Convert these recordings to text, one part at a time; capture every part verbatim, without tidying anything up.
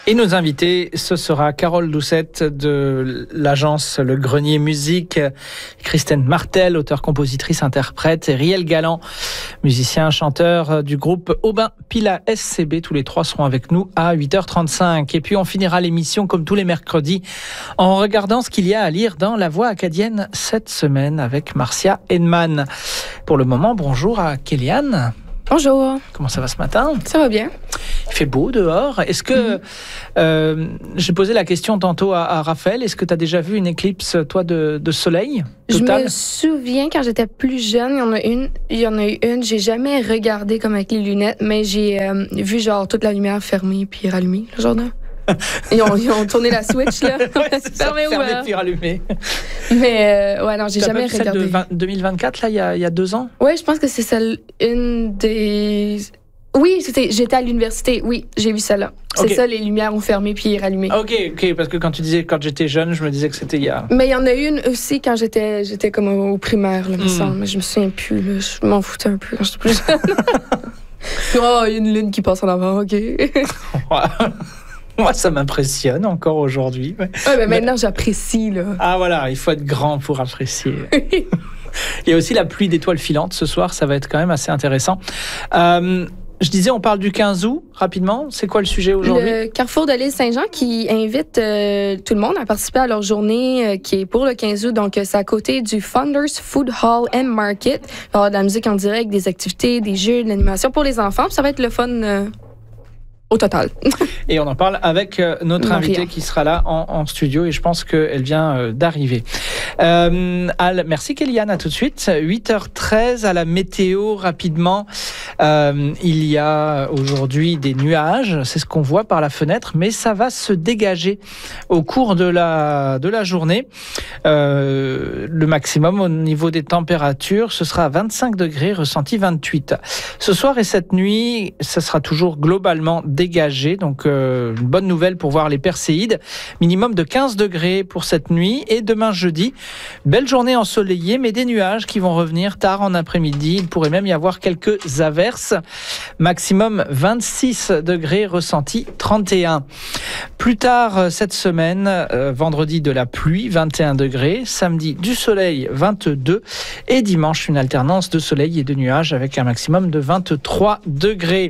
Et nos invités, ce sera Carole Doucette de l'agence Le Grenier Musique, Christine Martel, auteure-compositrice, interprète, et Riel Galland, musicien, chanteur du groupe Aubin Pila S C B. Tous les trois seront avec nous à huit heures trente-cinq. Et puis on finira l'émission comme tous les mercredis en regardant ce qu'il y a à lire dans La Voix acadienne cette semaine avec Marcia Hedman. Pour le moment, bonjour à Kéliane. Bonjour. Comment ça va ce matin ? Ça va bien. Il fait beau dehors. Est-ce que... Mm-hmm. Euh, j'ai posé la question tantôt à, à Raphaël. Est-ce que tu as déjà vu une éclipse, toi, de, de soleil total? Je me souviens, quand j'étais plus jeune, il y en a une. Il y en a eu une. J'ai jamais regardé comme avec les lunettes, mais j'ai euh, vu genre toute la lumière fermée puis rallumée, le genre là. Ils ont, ils ont tourné la switch, là. Ouais, c'est ça, fermé puis rallumé. Mais, euh, ouais, non, j'ai T'as jamais pas vu regardé. Celle de vingt, deux mille vingt-quatre, là, il y a, il y a deux ans? Ouais, je pense que c'est celle, une des... Oui, c'était, j'étais à l'université, oui, j'ai vu celle-là. C'est okay. ça, les lumières ont fermé puis rallumé. Ok, ok, parce que quand tu disais quand j'étais jeune, je me disais que c'était il y a... Mais il y en a une aussi quand j'étais, j'étais comme au, au primaire, là, me mm. semble. Mais je me souviens plus, là. Je m'en foutais un peu quand j'étais plus jeune. Puis, oh, il y a une lune qui passe en avant, ok. Moi, ça m'impressionne encore aujourd'hui. Mais... Ouais, mais maintenant, mais... j'apprécie, là. Ah, voilà, il faut être grand pour apprécier. Il y a aussi la pluie d'étoiles filantes ce soir, ça va être quand même assez intéressant. Euh, je disais, on parle du quinze août, rapidement. C'est quoi le sujet aujourd'hui? Le Carrefour de l'île Saint-Jean qui invite euh, tout le monde à participer à leur journée euh, qui est pour le quinze août. Donc, c'est à côté du Founders Food Hall and Market. Il va y avoir de la musique en direct, des activités, des jeux, de l'animation pour les enfants. Puis ça va être le fun... Euh au total. Et on en parle avec euh, notre Maria. invitée qui sera là en, en studio et je pense qu'elle vient euh, d'arriver. Euh, Al, merci Kéliane, à tout de suite. huit heures treize à la météo rapidement. Euh, il y a aujourd'hui des nuages, c'est ce qu'on voit par la fenêtre, mais ça va se dégager au cours de la, de la journée. Euh, le maximum au niveau des températures, ce sera vingt-cinq degrés, ressenti vingt-huit. Ce soir et cette nuit, ça sera toujours globalement dégagé, donc euh, une bonne nouvelle pour voir les Perséides. Minimum de quinze degrés pour cette nuit et demain jeudi. Belle journée ensoleillée, mais des nuages qui vont revenir tard en après-midi. Il pourrait même y avoir quelques averses. Maximum vingt-six degrés, ressenti trente et un. Plus tard cette semaine, euh, vendredi de la pluie, vingt et un degrés. Samedi du soleil, vingt-deux. Et dimanche, une alternance de soleil et de nuages avec un maximum de vingt-trois degrés.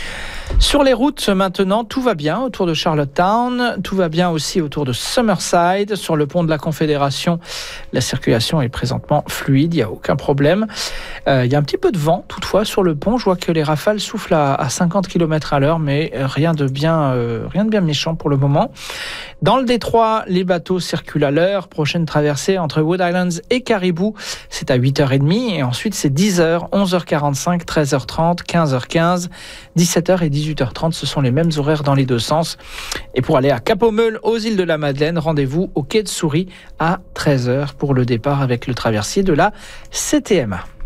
Sur les routes, maintenant, tout va bien autour de Charlottetown, tout va bien aussi autour de Summerside. Sur le pont de la Confédération, la circulation est présentement fluide, il n'y a aucun problème. Euh, il y a un petit peu de vent, toutefois, sur le pont. Je vois que les rafales soufflent à, à cinquante kilomètres à l'heure, mais rien de bien, euh, rien de bien méchant pour le moment. Dans le détroit, les bateaux circulent à l'heure. Prochaine traversée entre Wood Islands et Caribou, c'est à huit heures trente. Et ensuite, c'est dix heures, onze heures quarante-cinq, treize heures trente, quinze heures quinze, dix-sept heures et dix-huit heures trente. Ce sont les mêmes horaires dans les deux sens. Et pour aller à Cap-aux-Meules, aux îles de la Madeleine, rendez-vous au quai de Souris à treize heures pour le départ avec le traversier de la C T M A.